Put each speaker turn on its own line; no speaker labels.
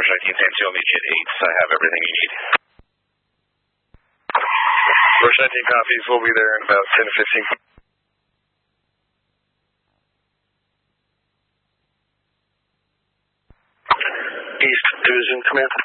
Bush 19 Fancy, you'll meet you at 8, so I have everything you need.
Bush 19 copies, we'll be there in about 10 to 15. East Division Command.